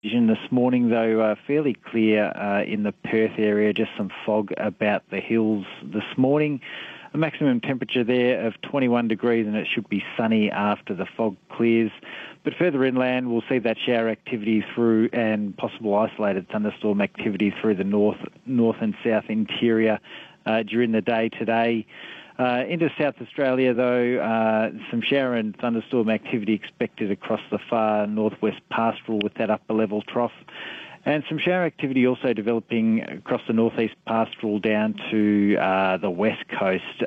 This morning, though, fairly clear in the Perth area, just some fog about the hills this morning. A maximum temperature there of 21 degrees, and it should be sunny after the fog clears. But further inland, we'll see that shower activity through and possible isolated thunderstorm activity through the north and south interior during the day today. Into South Australia, though, some shower and thunderstorm activity expected across the far northwest pastoral with that upper level trough. And some shower activity also developing across the northeast pastoral down to the west coast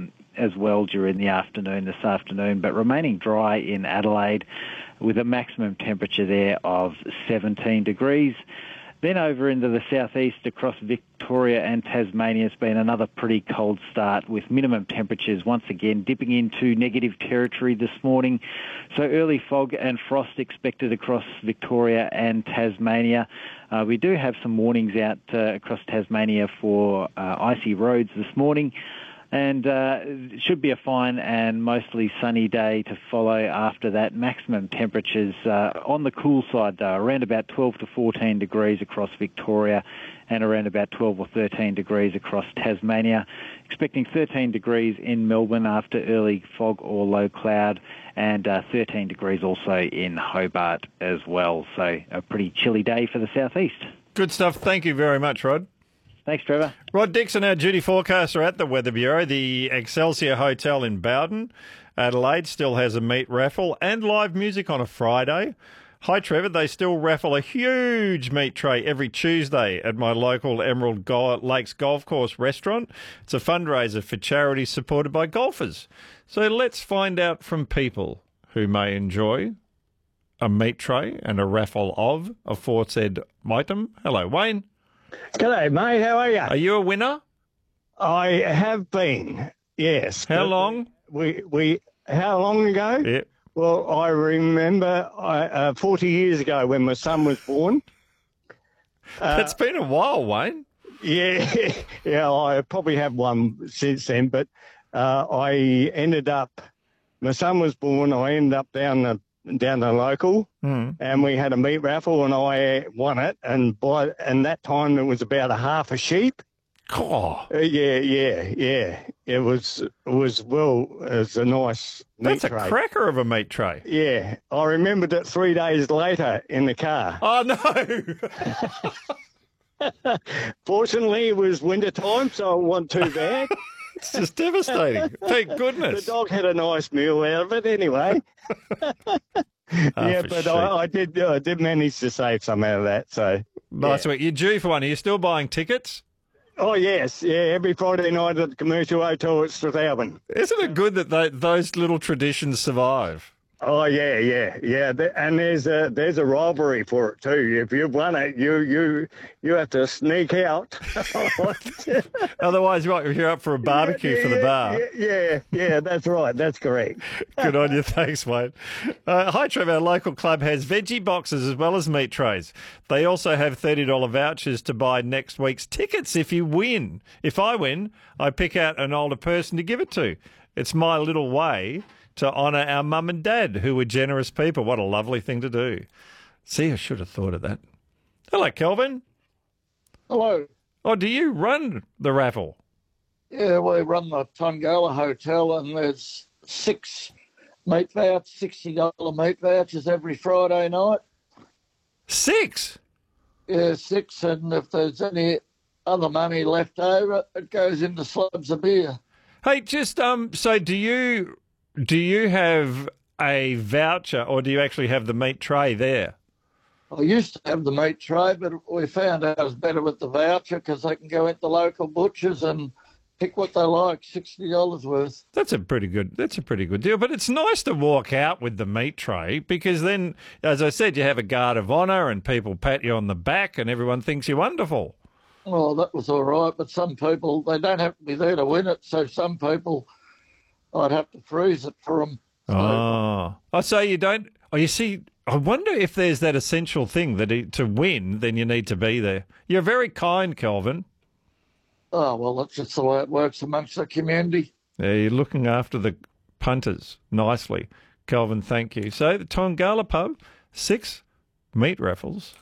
as well during the afternoon this afternoon, but remaining dry in Adelaide with a maximum temperature there of 17 degrees. Then over into the southeast across Victoria and Tasmania, it's been another pretty cold start with minimum temperatures once again dipping into negative territory this morning. So early fog and frost expected across Victoria and Tasmania. We do have some warnings out across Tasmania for icy roads this morning. And it should be a fine and mostly sunny day to follow after that. Maximum temperatures on the cool side, though, around about 12 to 14 degrees across Victoria and around about 12 or 13 degrees across Tasmania. Expecting 13 degrees in Melbourne after early fog or low cloud, and 13 degrees also in Hobart as well. So a pretty chilly day for the southeast. Good stuff. Thank you very much, Rod. Thanks, Trevor. Rod Dixon, our duty forecaster at the Weather Bureau. The Excelsior Hotel in Bowden, Adelaide, still has a meat raffle and live music on a Friday. Hi, Trevor. They still raffle a huge meat tray every Tuesday at my local Emerald Lakes Golf Course restaurant. It's a fundraiser for charity supported by golfers. So let's find out from people who may enjoy a meat tray and a raffle of aforesaid item. Hello, Wayne. G'day, mate. How are you? Are you a winner? I have been, yes. How long? How long ago? Yeah. Well, I remember 40 years ago when my son was born. It's been a while, Wayne. Yeah, yeah. I probably have one since then, but I ended up. My son was born. I ended up down the local, and we had a meat raffle, and I won it. And that time it was about a half a sheep. Oh. Yeah. It was a nice meat That's a tray. cracker of a meat tray. Yeah, I remembered it 3 days later in the car. Oh, no. Fortunately, it was winter time, so it wasn't too bad. It's just devastating. Thank goodness. The dog had a nice meal out of it anyway. But I did manage to save some out of that. So nice work. You're due for one. Are you still buying tickets? Oh, yes. Yeah, every Friday night at the Commercial Hotel at Strathalbyn. Isn't it good that those little traditions survive? Oh, yeah. And there's a rivalry for it too. If you've won it, you have to sneak out. Otherwise, right, if you're up for a barbecue for the bar. Yeah, that's right. That's correct. Good on you. Thanks, mate. Hi, Trevor. Our local club has veggie boxes as well as meat trays. They also have $30 vouchers to buy next week's tickets if you win. If I win, I pick out an older person to give it to. It's my little way to honour our mum and dad, who were generous people. What a lovely thing to do. See, I should have thought of that. Hello, Kelvin. Hello. Oh, do you run the raffle? Yeah, we run the Tongala Hotel, and there's 6 meat vouchers, $60 meat vouchers every Friday night. 6? Yeah, 6, and if there's any other money left over, it goes into slabs of beer. Hey, just so do you have a voucher, or do you actually have the meat tray there? I used to have the meat tray, but we found out it was better with the voucher because they can go into local butchers and pick what they like, $60 worth. That's a pretty good deal. But it's nice to walk out with the meat tray because then, as I said, you have a guard of honour and people pat you on the back and everyone thinks you're wonderful. Well, that was all right, but some people, they don't have to be there to win it, so some people, I'd have to freeze it for them. So you don't. Oh, you see, I wonder if there's that essential thing that to win, then you need to be there. You're very kind, Kelvin. Oh, well, that's just the way it works amongst the community. Yeah, you're looking after the punters nicely. Kelvin, thank you. So the Tongala pub, 6 meat raffles